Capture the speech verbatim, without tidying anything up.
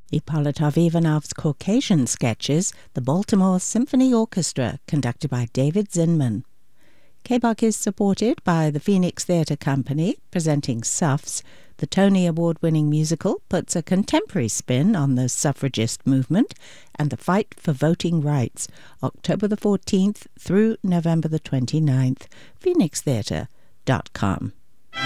Ippolitov Ivanov's Caucasian Sketches, the Baltimore Symphony Orchestra, conducted by David Zinman. K B O C is supported by the Phoenix Theatre Company, presenting SUFS. The Tony Award-winning musical puts a contemporary spin on the suffragist movement and the fight for voting rights, October the fourteenth through November the twenty-ninth. phoenix theatre dot com